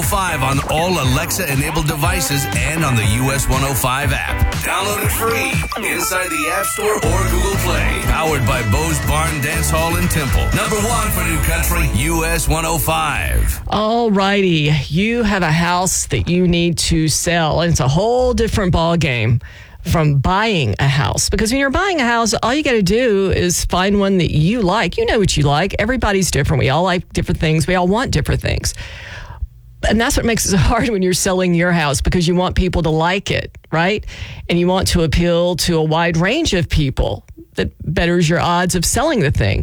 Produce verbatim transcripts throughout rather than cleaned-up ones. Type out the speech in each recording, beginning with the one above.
five on all Alexa-enabled devices and on the U S one oh five app. Download it free inside the App Store or Google Play. Powered by Bo's Barn Dance Hall in Temple. Number one for New Country, U S one oh five. All righty. You have a house that you need to sell, and it's a whole different ball game from buying a house. Because when you're buying a house, all you got to do is find one that you like. You know what you like. Everybody's different. We all like different things. We all want different things. And that's what makes it so hard when you're selling your house, because you want people to like it, right? And you want to appeal to a wide range of people that betters your odds of selling the thing.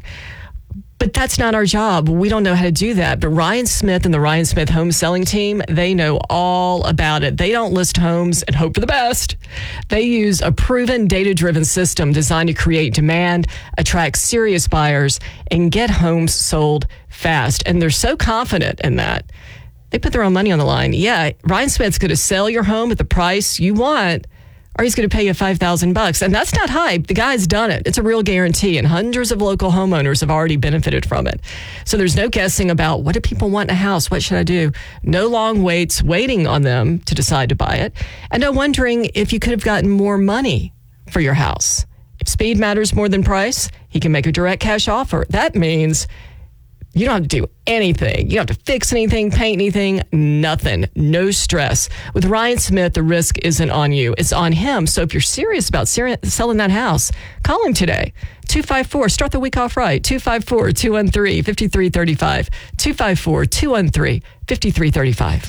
But that's not our job. We don't know how to do that. But Ryan Smith and the Ryan Smith home selling team, they know all about it. They don't list homes and hope for the best. They use a proven data-driven system designed to create demand, attract serious buyers, and get homes sold fast. And they're so confident in that, they put their own money on the line. Yeah, Ryan Smith's going to sell your home at the price you want, or he's going to pay you five thousand bucks. And that's not hype. The guy's done it. It's a real guarantee. And hundreds of local homeowners have already benefited from it. So there's no guessing about, what do people want in a house? What should I do? No long waits waiting on them to decide to buy it. And no wondering if you could have gotten more money for your house. If speed matters more than price, he can make a direct cash offer. That means you don't have to do anything. You don't have to fix anything, paint anything, nothing. No stress. With Ryan Smith, the risk isn't on you. It's on him. So if you're serious about ser- selling that house, call him today. two five four, start the week off right. two five four, two one three, five three three five. two five four, two one three, five three three five.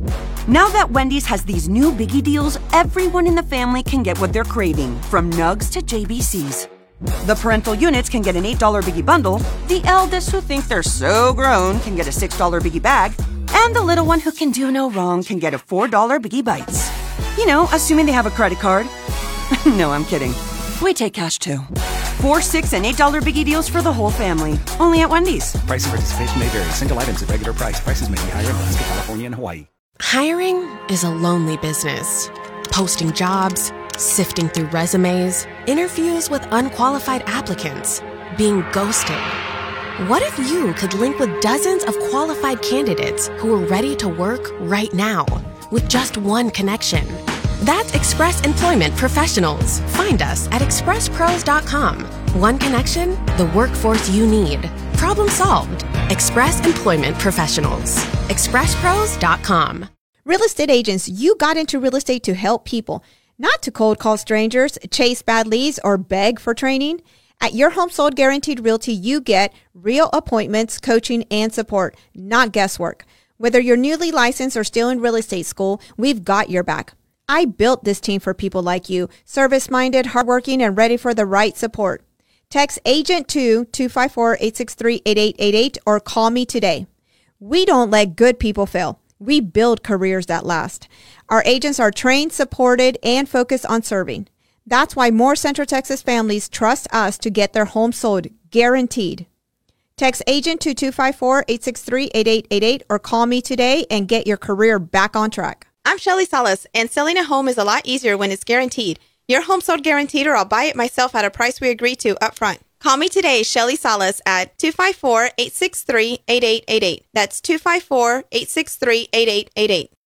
Now that Wendy's has these new biggie deals, everyone in the family can get what they're craving, from nugs to J B Cs. The parental units can get an eight dollar Biggie bundle, the eldest who think they're so grown can get a six dollar Biggie bag, and the little one who can do no wrong can get a four dollar Biggie Bites. You know, assuming they have a credit card. No, I'm kidding. We take cash too. Four, six, and eight dollar Biggie deals for the whole family. Only at Wendy's. Price and participation may vary. Single items at regular price. Prices may be higher in Alaska, California, and Hawaii. Hiring is a lonely business. Posting jobs, sifting through resumes, interviews with unqualified applicants, being ghosted. What if you could link with dozens of qualified candidates who are ready to work right now with just one connection? That's Express Employment Professionals. Find us at express pros dot com. One connection, the workforce you need. Problem solved. Express Employment Professionals. express pros dot com. Real estate agents, you got into real estate to help people, not to cold call strangers, chase bad leads, or beg for training. At Your Home Sold Guaranteed Realty, you get real appointments, coaching, and support, not guesswork. Whether you're newly licensed or still in real estate school, we've got your back. I built this team for people like you, service-minded, hardworking, and ready for the right support. Text AGENT to two five four, eight six three, eight eight eight eight or call me today. We don't let good people fail. We build careers that last. Our agents are trained, supported, and focused on serving. That's why more Central Texas families trust us to get their home sold, guaranteed. Text AGENT to two five four, eight six three, eight eight eight eight or call me today and get your career back on track. I'm Shelly Salas, and selling a home is a lot easier when it's guaranteed. Your home sold guaranteed, or I'll buy it myself at a price we agree to up front. Call me today, Shelly Salas, at two five four, eight six three, eight eight eight eight. That's two five four, eight six three, eight eight eight eight.